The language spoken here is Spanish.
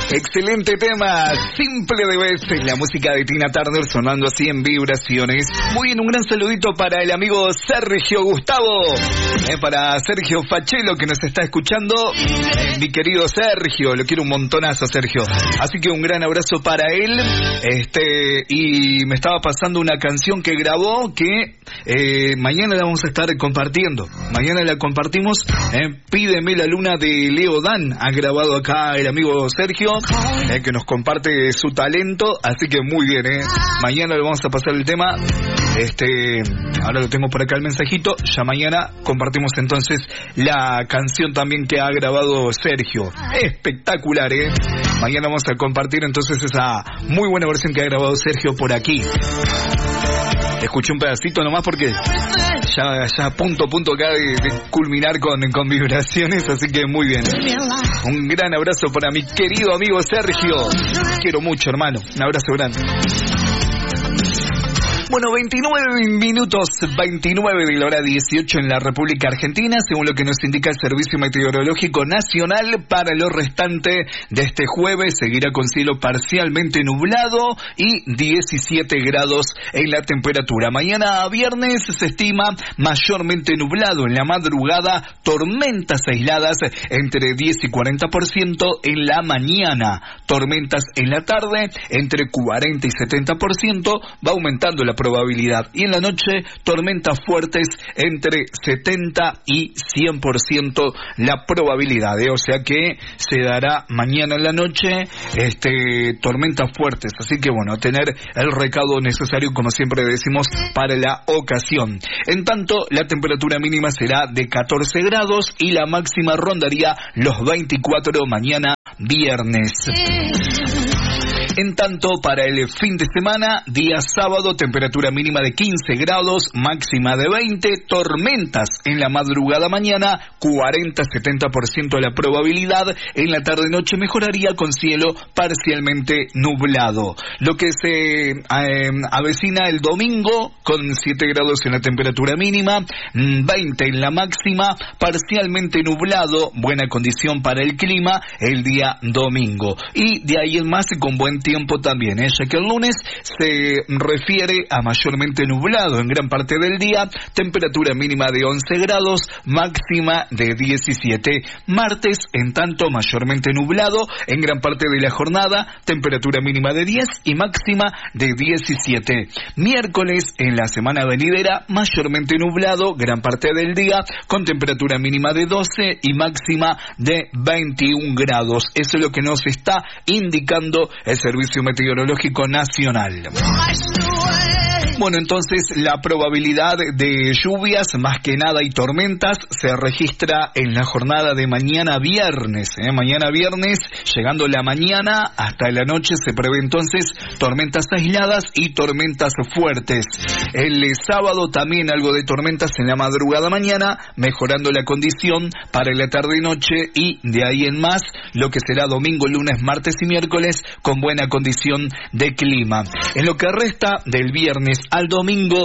Excelente tema, simple de veces, la música de Tina Turner sonando así en vibraciones. Muy bien, un gran saludito para el amigo Sergio Gustavo, para Sergio Fachelo que nos está escuchando, mi querido Sergio, lo quiero un montonazo Sergio, así que un gran abrazo para él. Y me estaba pasando una canción que grabó que mañana la vamos a estar compartiendo, mañana la compartimos, Pídeme la luna de Leo Dan, ha grabado acá el amigo Sergio, que nos comparte su talento, así que muy bien, mañana le vamos a pasar el tema, ahora lo tengo por acá el mensajito, ya mañana compartimos entonces la canción también que ha grabado Sergio, espectacular, mañana vamos a compartir entonces esa muy buena versión que ha grabado Sergio por aquí. Escuché un pedacito nomás porque ya a punto acá de culminar con vibraciones, así que muy bien. Un gran abrazo para mi querido amigo Sergio. Quiero mucho, hermano. Un abrazo grande. Bueno, 29 de la hora 18 en la República Argentina, según lo que nos indica el Servicio Meteorológico Nacional. Para lo restante de este jueves seguirá con cielo parcialmente nublado y 17 grados en la temperatura. Mañana viernes se estima mayormente nublado en la madrugada, tormentas aisladas entre 10 y 40% en la mañana, tormentas en la tarde entre 40 y 70%, va aumentando la probabilidad, y en la noche tormentas fuertes entre 70 y 100% la probabilidad, o sea que se dará mañana en la noche tormentas fuertes, así que bueno, tener el recaudo necesario como siempre decimos para la ocasión. En tanto, la temperatura mínima será de 14 grados y la máxima rondaría los 24 mañana viernes. En tanto, para el fin de semana, día sábado, temperatura mínima de 15 grados, máxima de 20, tormentas en la madrugada mañana, 40-70% la probabilidad, en la tarde-noche mejoraría con cielo parcialmente nublado. Lo que se avecina el domingo, con 7 grados en la temperatura mínima, 20 en la máxima, parcialmente nublado, buena condición para el clima, el día domingo. Y de ahí en más, con buen tiempo también, ya que el lunes se refiere a mayormente nublado en gran parte del día, temperatura mínima de 11 grados, máxima de 17. Martes, en tanto, mayormente nublado en gran parte de la jornada, temperatura mínima de 10 y máxima de 17. Miércoles, en la semana venidera, mayormente nublado gran parte del día, con temperatura mínima de 12 y máxima de 21 grados. Eso es lo que nos está indicando el Servicio Meteorológico Nacional. Bueno, entonces la probabilidad de lluvias, más que nada, y tormentas se registra en la jornada de mañana viernes. Mañana viernes, llegando la mañana hasta la noche, se prevé entonces tormentas aisladas y tormentas fuertes. El sábado también algo de tormentas en la madrugada mañana, mejorando la condición para la tarde y noche, y de ahí en más lo que será domingo, lunes, martes y miércoles con buena condición de clima. En lo que resta del viernes al domingo,